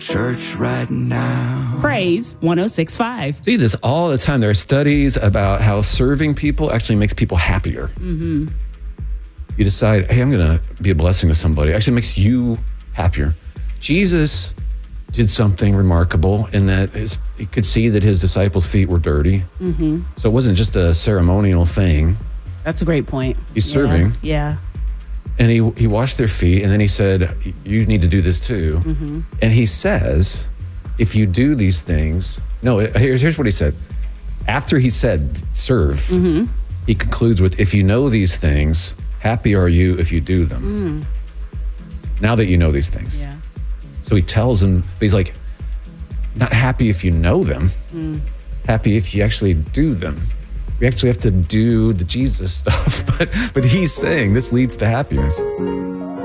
church right now. Praise 106.5. See this all the time. There are studies about how serving people actually makes people happier. Mm-hmm. You decide, hey, I'm going to be a blessing to somebody. It actually makes you happier. Jesus did something remarkable in that he could see that his disciples' feet were dirty. Mm-hmm. So it wasn't just a ceremonial thing. That's a great point. He's serving. Yeah. And he washed their feet, and then he said, you need to do this too. Mm-hmm. And he says, if you do these things, here's what he said. After he said, serve, mm-hmm. he concludes with, if you know these things, happy are you if you do them. Now that you know these things. Yeah. So he tells them, but he's like, not happy if you know them, happy if you actually do them. We actually have to do the Jesus stuff, but he's saying this leads to happiness.